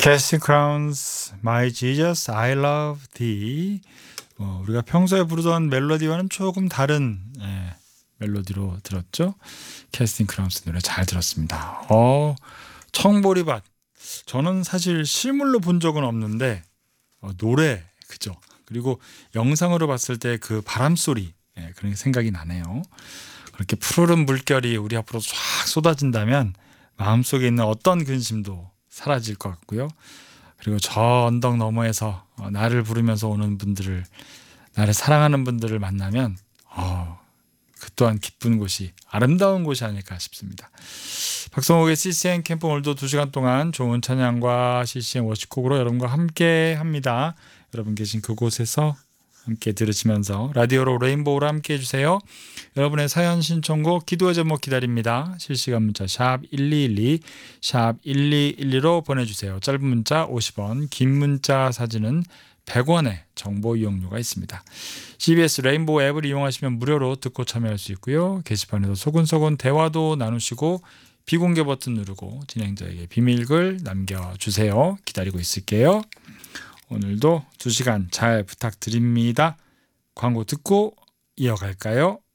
Casting Crowns, My Jesus, I Love Thee. 우리가 평소에 부르던 멜로디와는 조금 다른 멜로디로 들었죠. Casting Crowns 노래 잘 들었습니다. 청보리밭. 저는 사실 실물로 본 적은 없는데 노래 그죠. 그리고 영상으로 봤을 때 그 바람 소리 그런 게 생각이 나네요. 그렇게 푸르른 물결이 우리 앞으로 쫙 쏟아진다면 마음속에 있는 어떤 근심도 사라질 것 같고요. 그리고 저 언덕 너머에서 나를 부르면서 오는 분들을, 나를 사랑하는 분들을 만나면 그 또한 기쁜 곳이, 아름다운 곳이 아닐까 싶습니다. 박성욱의 CCM 캠프 오늘도 2시간 동안 좋은 찬양과 CCM 워시곡으로 여러분과 함께 합니다. 여러분 계신 그곳에서 함께 들으시면서 라디오로 레인보우로 함께 해주세요. 여러분의 사연 신청곡 기도의 제목 기다립니다. 실시간 문자 샵 1212 샵 1212로 보내주세요. 짧은 문자 50원, 긴 문자 사진은 100원의 정보 이용료가 있습니다. CBS 레인보우 앱을 이용하시면 무료로 듣고 참여할 수 있고요. 게시판에서 소근소근 대화도 나누시고 비공개 버튼 누르고 진행자에게 비밀글 남겨주세요. 기다리고 있을게요. 오늘도 2시간 잘 부탁드립니다. 광고 듣고 이어갈까요?